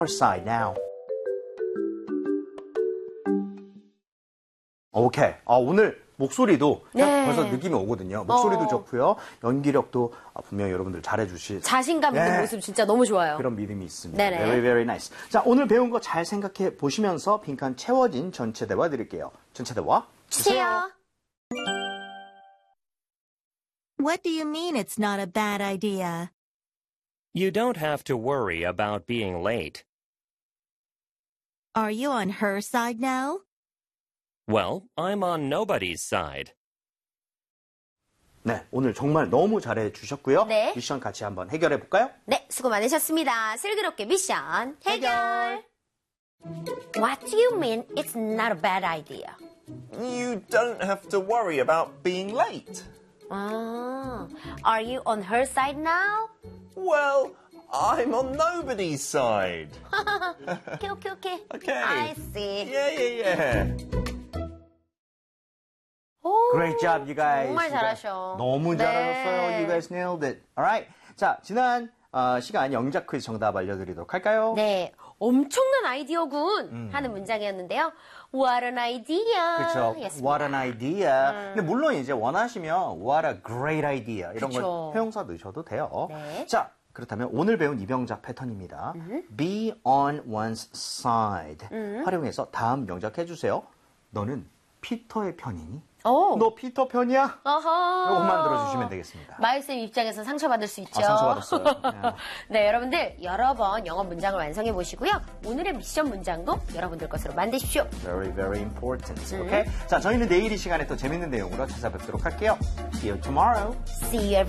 side now. 오케이. 오늘 목소리도 네. 벌써 느낌이 오거든요. 목소리도 좋고요. 연기력도 분명히 여러분들 잘해주실 자신감 있는 모습 진짜 너무 좋아요. 그런 믿음이 있습니다. 네네. Very, very nice. 자, 오늘 배운 거 잘 생각해 보시면서 빈칸 채워진 전체 대화 드릴게요. 전체 대화 주세요. What do you mean it's not a bad idea? You don't have to worry about being late. Are you on her side now? Well, I'm on nobody's side. 네, 오늘 정말 너무 잘해 주셨고요. 네. 미션 같이 한번 해결해 볼까요? 네, 수고 많으셨습니다. 슬기롭게 미션 해결. What do you mean it's not a bad idea? You don't have to worry about being late. Are you on her side now? Well, I'm on nobody's side. 오케이. Okay. I see. Yeah. 오, Great job, you guys. 정말 잘하셔. 너무 네. 잘하셨어요. You guys nailed it. Alright. 자, 지난 시간 영작 퀴즈 정답 알려드리도록 할까요? 네, 엄청난 아이디어군 하는 문장이었는데요. What an idea. 그렇죠. 였습니다. What an idea. 근데 물론 이제 원하시면 What a great idea 이런 그쵸. 걸 형용사 넣으셔도 돼요. 네. 자, 그렇다면 오늘 배운 이병작 패턴입니다. Be on one's side. 활용해서 다음 명작 해주세요. 너는 피터의 편이니? 오. 너 피터 편이야? 어허. 이것만 들어주시면 되겠습니다. 마일쌤 입장에서 상처받을 수 있죠. 상처받았어요. 네, 여러분들 여러 번 영어 문장을 완성해 보시고요. 오늘의 미션 문장도 여러분들 것으로 만드십시오. Very, very important. Okay? 자, 저희는 내일 이 시간에 또 재밌는 내용으로 찾아뵙도록 할게요. See you tomorrow. See you